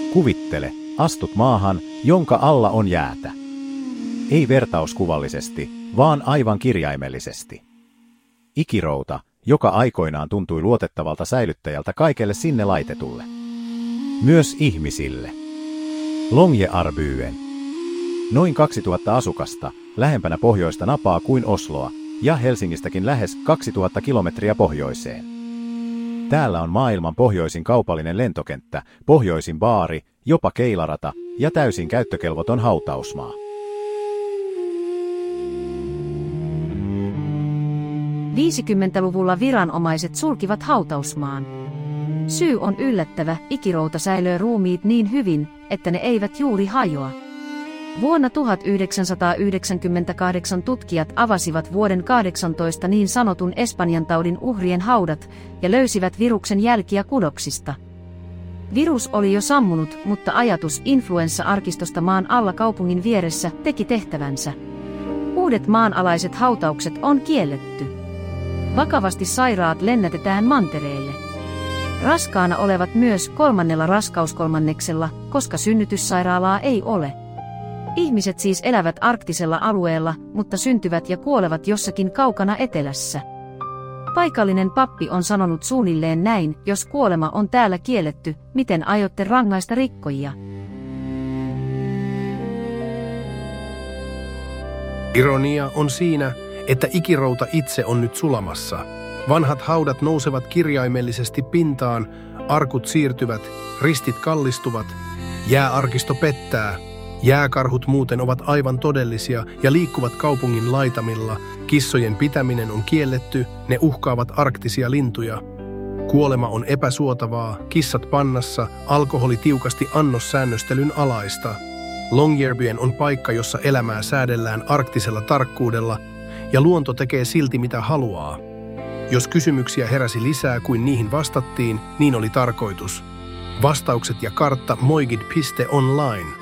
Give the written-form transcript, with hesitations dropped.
Kuvittele, astut maahan, jonka alla on jäätä. Ei vertauskuvallisesti, vaan aivan kirjaimellisesti. Ikirouta, joka aikoinaan tuntui luotettavalta säilyttäjältä kaikelle sinne laitetulle. Myös ihmisille. Longyearbyen. Noin 2000 asukasta, lähempänä pohjoista napaa kuin Osloa, ja Helsingistäkin lähes 2000 kilometriä pohjoiseen. Täällä on maailman pohjoisin kaupallinen lentokenttä, pohjoisin baari, jopa keilarata ja täysin käyttökelvoton hautausmaa. '50-luvulla viranomaiset sulkivat hautausmaan. Syy on yllättävä, ikirouta säilöi ruumiit niin hyvin, että ne eivät juuri hajoa. Vuonna 1998 tutkijat avasivat vuoden 18 niin sanotun Espanjantaudin uhrien haudat ja löysivät viruksen jälkiä kudoksista. Virus oli jo sammunut, mutta ajatus influenssa-arkistosta maan alla kaupungin vieressä teki tehtävänsä. Uudet maanalaiset hautaukset on kielletty. Vakavasti sairaat lennätetään mantereelle. Raskaana olevat myös 3. raskauskolmanneksella, koska synnytyssairaalaa ei ole. Ihmiset siis elävät arktisella alueella, mutta syntyvät ja kuolevat jossakin kaukana etelässä. Paikallinen pappi on sanonut suunnilleen näin: jos kuolema on täällä kielletty, miten aiotte rangaista rikkojia? Ironia on siinä, että ikirouta itse on nyt sulamassa. Vanhat haudat nousevat kirjaimellisesti pintaan, arkut siirtyvät, ristit kallistuvat, jääarkisto pettää. Jääkarhut muuten ovat aivan todellisia ja liikkuvat kaupungin laitamilla. Kissojen pitäminen on kielletty, ne uhkaavat arktisia lintuja. Kuolema on epäsuotavaa, kissat pannassa, alkoholi tiukasti annossäännöstelyn alaista. Longyearbyen on paikka, jossa elämää säädellään arktisella tarkkuudella ja luonto tekee silti mitä haluaa. Jos kysymyksiä heräsi lisää kuin niihin vastattiin, niin oli tarkoitus. Vastaukset ja kartta moigid.online.